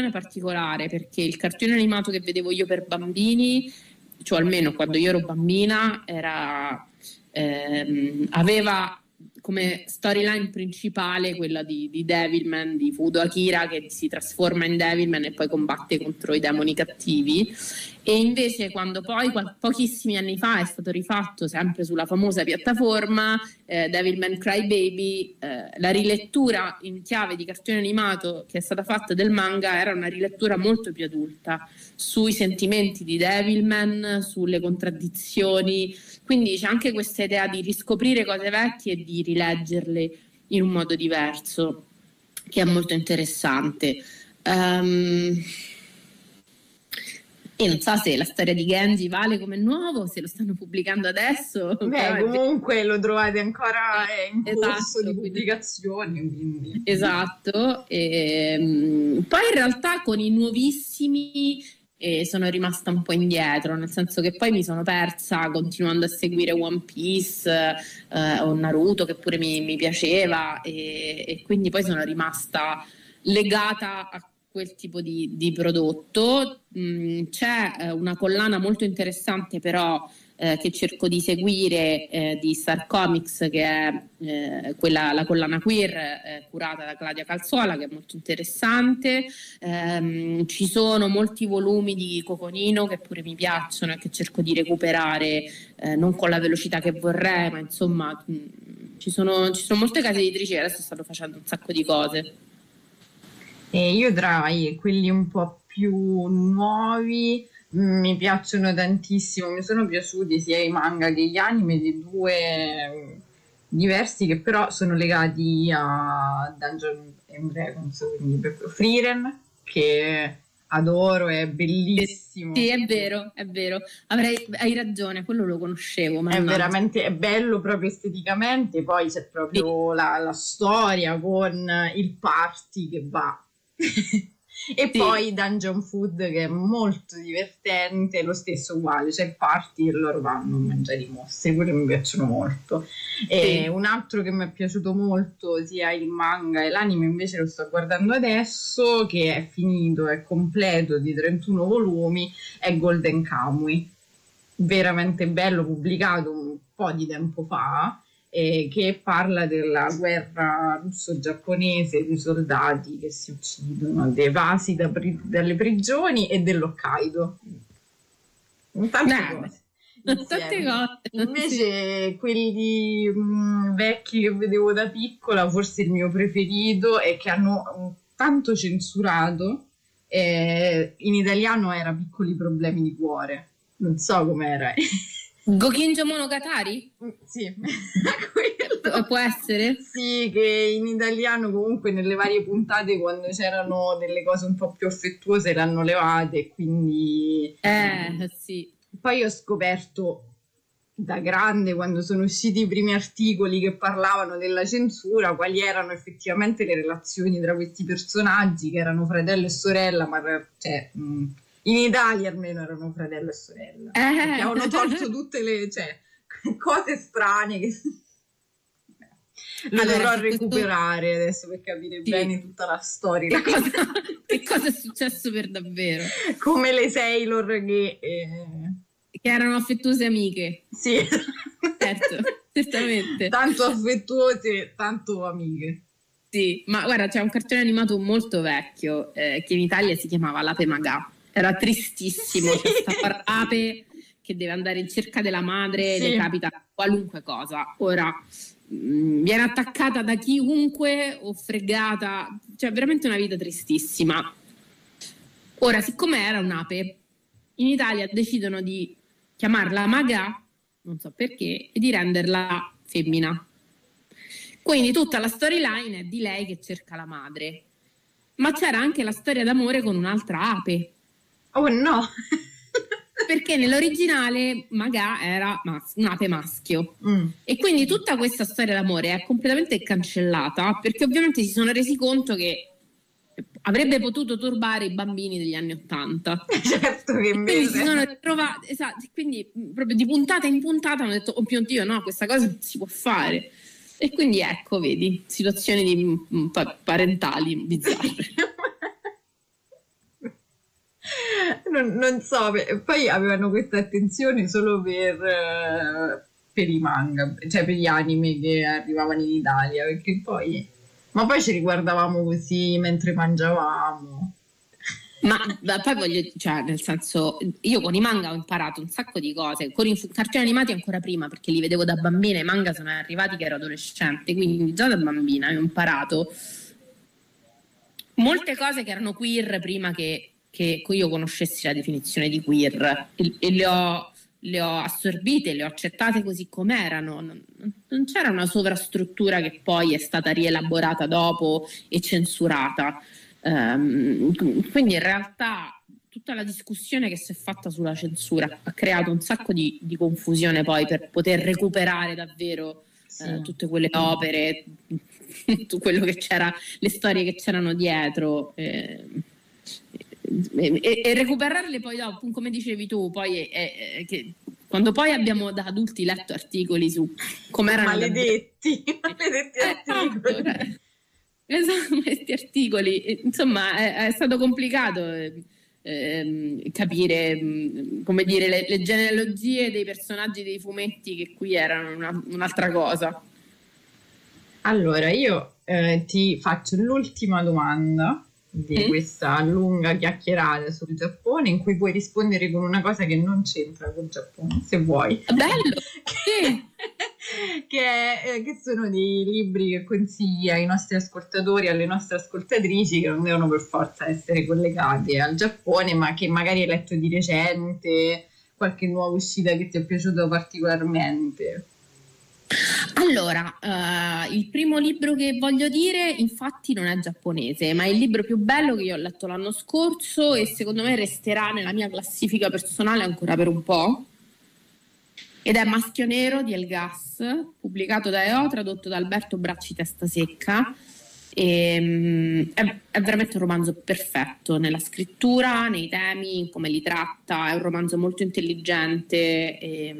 particolare, perché il cartone animato che vedevo io per bambini, cioè almeno quando io ero bambina, aveva come storyline principale quella di Devilman, di Fudo Akira, che si trasforma in Devilman e poi combatte contro i demoni cattivi. E invece quando poi pochissimi anni fa è stato rifatto sempre sulla famosa piattaforma Devilman Crybaby, la rilettura in chiave di cartone animato che è stata fatta del manga era una rilettura molto più adulta sui sentimenti di Devilman, sulle contraddizioni, quindi c'è anche questa idea di riscoprire cose vecchie e di rileggerle in un modo diverso, che è molto interessante. E non so se la storia di Genji vale come nuovo, se lo stanno pubblicando adesso. Beh, comunque lo trovate ancora in corso di quindi, pubblicazione. Quindi. Esatto. Poi in realtà con i nuovissimi sono rimasta un po' indietro, nel senso che poi mi sono persa continuando a seguire One Piece o Naruto, che pure mi piaceva, e quindi poi sono rimasta legata a quel tipo di prodotto. C'è una collana molto interessante però che cerco di seguire di Star Comics, che è la collana queer curata da Claudia Calzuola, che è molto interessante. Ci sono molti volumi di Coconino che pure mi piacciono e che cerco di recuperare, non con la velocità che vorrei, ma insomma ci sono molte case editrici che adesso stanno facendo un sacco di cose. E io tra quelli un po' più nuovi mi piacciono tantissimo, mi sono piaciuti sia i manga che gli anime di due diversi che però sono legati a Dungeons and Dragons, quindi Frieren, che adoro, è bellissimo. Sì, è vero, hai ragione, quello lo conoscevo. È veramente è bello proprio esteticamente, poi c'è proprio la storia con il party che va. E poi Dungeon Food, che è molto divertente, lo stesso uguale, c'è il party e loro vanno a mangiare i mostri, quelli mi piacciono molto. E un altro che mi è piaciuto molto, sia il manga e l'anime, invece lo sto guardando adesso, che è finito, è completo, di 31 volumi, è Golden Kamuy, veramente bello, pubblicato un po' di tempo fa, che parla della guerra russo-giapponese, di soldati che si uccidono, evasi dalle prigioni e dell'Hokkaido. Tante cose. Invece quelli vecchi che vedevo da piccola, forse il mio preferito è che hanno tanto censurato, in italiano era Piccoli problemi di cuore, non so com'era. Gokinjo Monogatari? Sì. Può essere? Sì, che in italiano comunque nelle varie puntate, quando c'erano delle cose un po' più affettuose, l'hanno levate, quindi sì. Poi ho scoperto da grande, quando sono usciti i primi articoli che parlavano della censura, quali erano effettivamente le relazioni tra questi personaggi, che erano fratello e sorella, ma in Italia almeno erano fratello e sorella, che avevano tolto tutte le cose strane che lo dovrò recuperare adesso per capire bene tutta la storia. Che cosa è successo per davvero? Come le Sailor che erano affettuose amiche. Sì, certo, certamente. Tanto affettuose, tanto amiche. Sì, ma guarda, c'è un cartone animato molto vecchio che in Italia si chiamava L'Ape Magà. Era tristissimo, c'è questa ape che deve andare in cerca della madre, le capita qualunque cosa. Ora viene attaccata da chiunque o fregata, cioè veramente una vita tristissima. Ora, siccome era un'ape, in Italia decidono di chiamarla Magà, non so perché, e di renderla femmina. Quindi tutta la storyline è di lei che cerca la madre, ma c'era anche la storia d'amore con un'altra ape. Oh no! Perché nell'originale Magà era un'ape maschio e quindi tutta questa storia d'amore è completamente cancellata, perché ovviamente si sono resi conto che avrebbe potuto turbare i bambini degli anni '80. Certo che invece. Quindi si sono ritrovati, esatto, quindi proprio di puntata in puntata hanno detto: oh mio Dio, no, questa cosa non si può fare. E quindi ecco, vedi, situazioni parentali bizzarre. non so, poi avevano questa attenzione solo per i manga, cioè per gli anime che arrivavano in Italia, perché poi... Ma poi ci riguardavamo così mentre mangiavamo. Ma poi cioè, nel senso, io con i manga ho imparato un sacco di cose, con i cartoni animati ancora prima, perché li vedevo da bambina, i manga sono arrivati che ero adolescente, quindi già da bambina ho imparato molte cose che erano queer prima che io conoscessi la definizione di queer, e le ho assorbite, le ho accettate così com'erano, non c'era una sovrastruttura che poi è stata rielaborata dopo e censurata. Quindi in realtà tutta la discussione che si è fatta sulla censura ha creato un sacco di confusione poi per poter recuperare davvero tutte quelle opere, tutto quello che c'era, le storie che c'erano dietro, e recuperarle poi dopo, come dicevi tu, poi che quando poi abbiamo da adulti letto articoli su come erano maledetti articoli. Esatto, questi articoli, insomma, è stato complicato capire, come dire, le genealogie dei personaggi dei fumetti, che qui erano un'altra cosa. Allora, io ti faccio l'ultima domanda di questa lunga chiacchierata sul Giappone, in cui puoi rispondere con una cosa che non c'entra col Giappone, se vuoi. Bello! Sì. che sono dei libri che consigli ai nostri ascoltatori, alle nostre ascoltatrici, che non devono per forza essere collegati al Giappone, ma che magari hai letto di recente, qualche nuova uscita che ti è piaciuto particolarmente. Allora, il primo libro che voglio dire infatti non è giapponese, ma è il libro più bello che io ho letto l'anno scorso e secondo me resterà nella mia classifica personale ancora per un po', ed è Maschio Nero di El Gas, pubblicato da EO, tradotto da Alberto Bracci Testasecca. È veramente un romanzo perfetto nella scrittura, nei temi, come li tratta. È un romanzo molto intelligente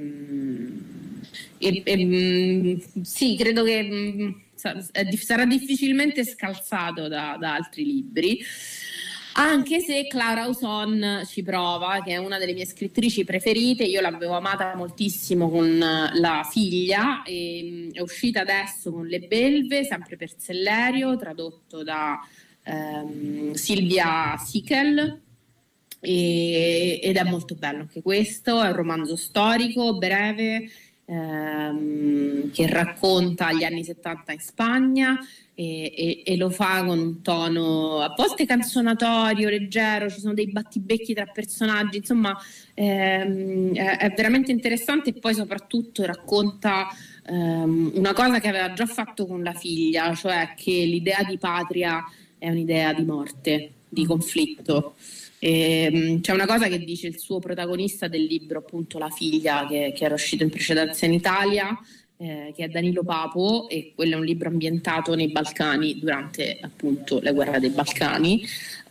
sì, credo che sarà difficilmente scalzato da altri libri, anche se Clara Auson ci prova, che è una delle mie scrittrici preferite. Io l'avevo amata moltissimo con La figlia, e è uscita adesso con Le belve, sempre per Sellerio, tradotto da Silvia Sichel, ed è molto bello anche questo. È un romanzo storico breve che racconta gli anni 70 in Spagna, e lo fa con un tono a volte canzonatorio, leggero, ci sono dei battibecchi tra personaggi, insomma è veramente interessante. E poi soprattutto racconta una cosa che aveva già fatto con La figlia, cioè che l'idea di patria è un'idea di morte, di conflitto. C'è una cosa che dice il suo protagonista del libro, appunto La figlia, che era uscito in precedenza in Italia, che è Danilo Papo, e quello è un libro ambientato nei Balcani durante appunto la guerra dei Balcani,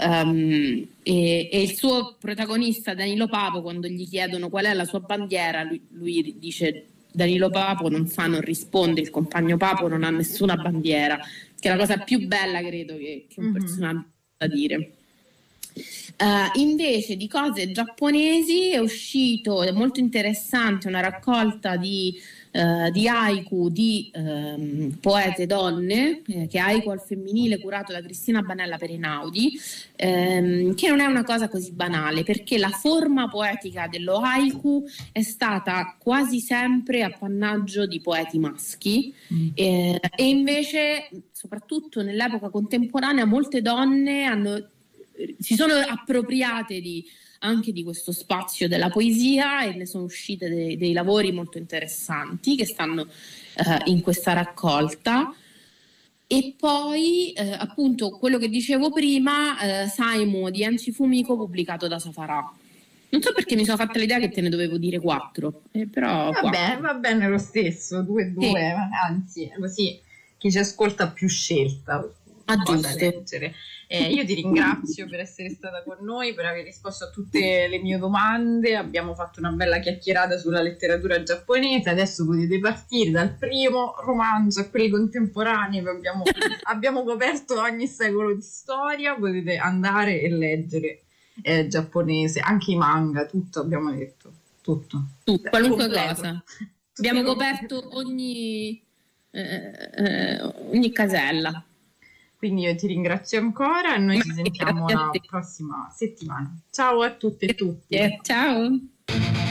e il suo protagonista Danilo Papo, quando gli chiedono qual è la sua bandiera, lui dice: Danilo Papo non sa, non risponde, il compagno Papo non ha nessuna bandiera, che è la cosa più bella, credo, che un personaggio da dire. Invece di cose giapponesi è uscito, è molto interessante, una raccolta di haiku di poete donne, che è Haiku al femminile, curato da Cristina Banella per Einaudi, che non è una cosa così banale, perché la forma poetica dello haiku è stata quasi sempre appannaggio di poeti maschi, e invece soprattutto nell'epoca contemporanea molte donne si sono appropriate anche di questo spazio della poesia, e ne sono uscite dei lavori molto interessanti che stanno in questa raccolta. E poi appunto quello che dicevo prima, Saimo di Enchi Fumiko, pubblicato da Safarà. Non so perché mi sono fatta l'idea che te ne dovevo dire 4, però vabbè, va bene lo stesso, 2 sì. Anzi, così chi ci ascolta ha più scelta. Giusto. Io ti ringrazio per essere stata con noi, per aver risposto a tutte le mie domande. Abbiamo fatto una bella chiacchierata sulla letteratura giapponese. Adesso potete partire dal primo romanzo a quelli contemporanei. Abbiamo coperto ogni secolo di storia. Potete andare e leggere giapponese, anche i manga, tutto abbiamo detto, tutto. Qualunque Completo. cosa. Abbiamo coperto ogni casella. Quindi io ti ringrazio ancora e noi ci sentiamo grazie a la te. prossima settimana. Ciao a tutte e tutti. Ciao.